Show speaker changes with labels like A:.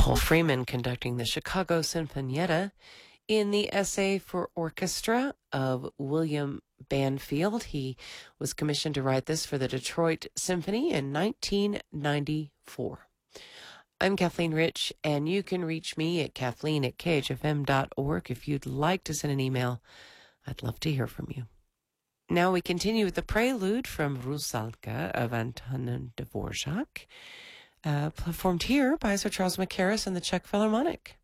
A: Paul Freeman conducting the Chicago Sinfonietta in the essay for orchestra of William Banfield. He was commissioned to write this for the Detroit Symphony in 1994. I'm Kathleen Rich, and you can reach me at kathleen@khfm.org if you'd like to send an email. I'd love to hear from you. Now we continue with the prelude from Rusalka of Antonin Dvorak, performed here by Sir Charles Mackerras and the Czech Philharmonic.